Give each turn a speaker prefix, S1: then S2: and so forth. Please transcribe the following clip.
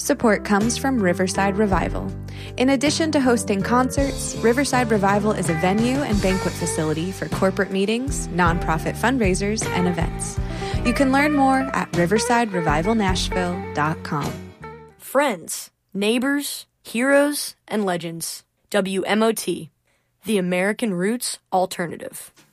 S1: Support comes from Riverside Revival. In addition to hosting concerts, Riverside Revival is a venue and banquet facility for corporate meetings, nonprofit fundraisers, and events. You can learn more at riversiderevivalnashville.com.
S2: Friends, neighbors, heroes, and legends. WMOT, the American Roots Alternative.